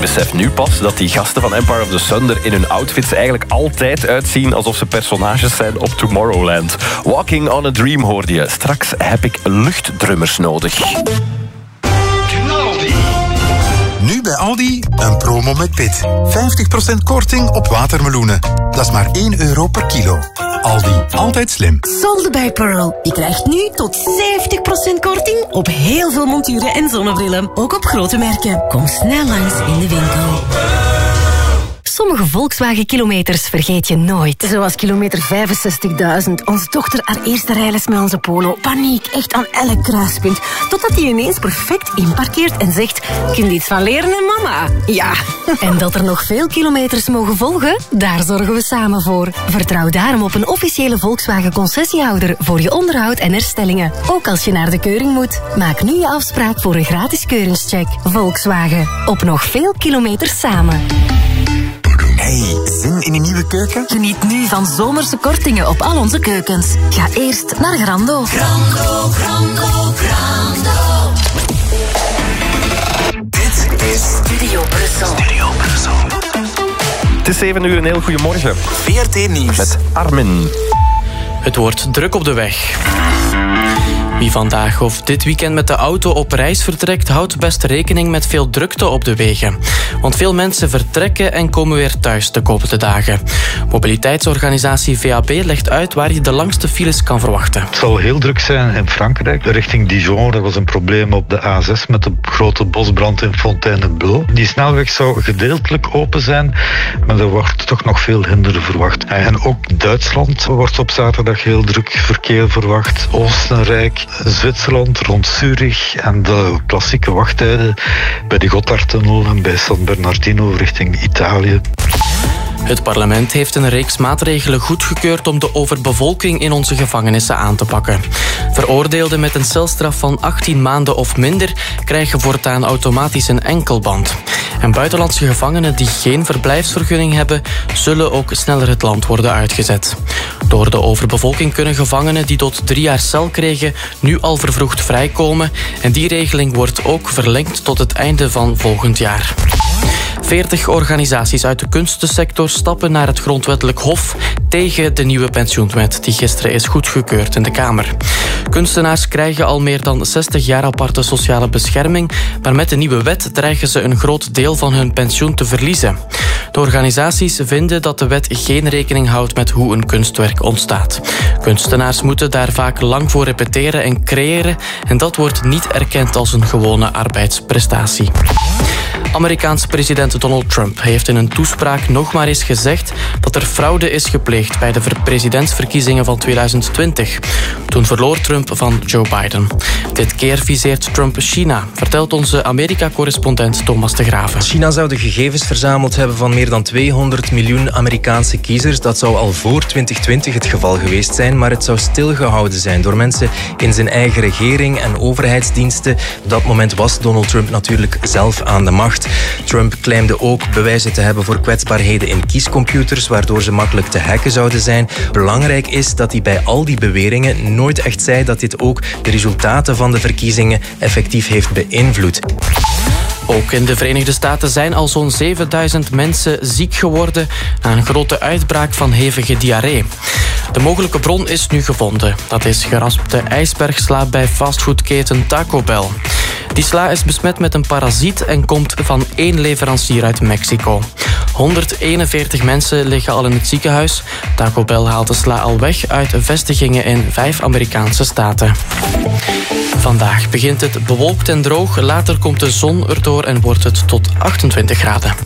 besef nu pas dat die gasten van Empire of the Sun er in hun outfits eigenlijk altijd uitzien alsof ze personages zijn op Tomorrowland. Walking on a Dream hoorde je. Straks heb ik luchtdrummers nodig. Nu bij Aldi een promo met pit. 50% korting op watermeloenen. Dat is maar €1 per kilo. Aldi, altijd slim. Solde bij Pearl. Je krijgt nu tot 70% korting op heel veel monturen en zonnebrillen. Ook op grote merken. Kom snel langs in de winkel. Sommige Volkswagen-kilometers vergeet je nooit. Zoals kilometer 65.000. Onze dochter haar eerste rijles met onze Polo. Paniek, echt aan elk kruispunt. Totdat hij ineens perfect inparkeert en zegt... Kun je iets van leren, hè, mama? Ja. En dat er nog veel kilometers mogen volgen? Daar zorgen we samen voor. Vertrouw daarom op een officiële Volkswagen-concessiehouder... voor je onderhoud en herstellingen. Ook als je naar de keuring moet. Maak nu je afspraak voor een gratis keuringscheck. Volkswagen. Op nog veel kilometers samen. Hey, zin in een nieuwe keuken? Geniet nu van zomerse kortingen op al onze keukens. Ga eerst naar Grando. Grando, Grando, Grando. Dit is Studio Brussel. Het is 7 uur, een heel goede morgen. VRT Nieuws. Met Armin. Het wordt druk op de weg. Wie vandaag of dit weekend met de auto op reis vertrekt, houdt best rekening met veel drukte op de wegen. Want veel mensen vertrekken en komen weer thuis de komende dagen. Mobiliteitsorganisatie VAB legt uit waar je de langste files kan verwachten. Het zal heel druk zijn in Frankrijk. Richting Dijon, er was een probleem op de A6 met de grote bosbrand in Fontainebleau. Die snelweg zou gedeeltelijk open zijn, maar er wordt toch nog veel hinder verwacht. En ook Duitsland wordt op zaterdag heel druk verkeer verwacht. Oostenrijk, Zwitserland, rond Zurich en de klassieke wachttijden bij de Gotthardtunnel en bij San Bernardino richting Italië. Het parlement heeft een reeks maatregelen goedgekeurd om de overbevolking in onze gevangenissen aan te pakken. Veroordeelden met een celstraf van 18 maanden of minder krijgen voortaan automatisch een enkelband. En buitenlandse gevangenen die geen verblijfsvergunning hebben, zullen ook sneller het land worden uitgezet. Door de overbevolking kunnen gevangenen die tot 3 jaar cel kregen nu al vervroegd vrijkomen. En die regeling wordt ook verlengd tot het einde van volgend jaar. 40 organisaties uit de kunstensector stappen naar het grondwettelijk hof tegen de nieuwe pensioenwet die gisteren is goedgekeurd in de Kamer. Kunstenaars krijgen al meer dan 60 jaar aparte sociale bescherming, maar met de nieuwe wet dreigen ze een groot deel van hun pensioen te verliezen. De organisaties vinden dat de wet geen rekening houdt met hoe een kunstwerk ontstaat. Kunstenaars moeten daar vaak lang voor repeteren en creëren en dat wordt niet erkend als een gewone arbeidsprestatie. Amerikaanse president Donald Trump heeft in een toespraak nog maar eens gezegd dat er fraude is gepleegd bij de presidentsverkiezingen van 2020. Toen verloor Trump van Joe Biden. Dit keer viseert Trump China, vertelt onze Amerika-correspondent Thomas de Graven. China zou de gegevens verzameld hebben van meer dan 200 miljoen Amerikaanse kiezers. Dat zou al voor 2020 het geval geweest zijn, maar het zou stilgehouden zijn door mensen in zijn eigen regering en overheidsdiensten. Op dat moment was Donald Trump natuurlijk zelf aan de macht. Trump claimde ook bewijzen te hebben voor kwetsbaarheden in kiescomputers, waardoor ze makkelijk te hacken zouden zijn. Belangrijk is dat hij bij al die beweringen nooit echt zei dat dit ook de resultaten van de verkiezingen effectief heeft beïnvloed. Ook in de Verenigde Staten zijn al zo'n 7000 mensen ziek geworden na een grote uitbraak van hevige diarree. De mogelijke bron is nu gevonden. Dat is geraspte ijsbergsla bij fastfoodketen Taco Bell. Die sla is besmet met een parasiet en komt van 1 leverancier uit Mexico. 141 mensen liggen al in het ziekenhuis. Taco Bell haalt de sla al weg uit vestigingen in 5 Amerikaanse staten. Vandaag begint het bewolkt en droog. Later komt de zon erdoor en wordt het tot 28 graden.